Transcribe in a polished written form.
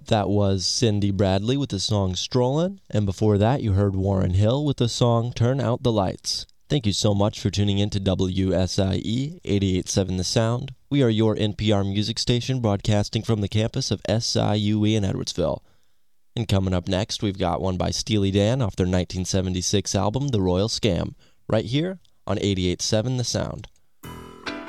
That was Cindy Bradley with the song Strollin', and before that you heard Warren Hill with the song Turn Out the Lights. Thank you so much for tuning in to WSIE 88.7 The Sound. We are your NPR music station broadcasting from the campus of SIUE in Edwardsville. And coming up next, we've got one by Steely Dan off their 1976 album, The Royal Scam, right here on 88.7 The Sound.